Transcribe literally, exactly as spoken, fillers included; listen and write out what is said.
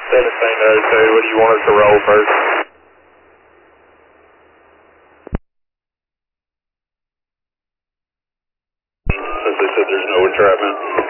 seventeen oh two, what do you want us to roll first? Since they said there's no entrapment.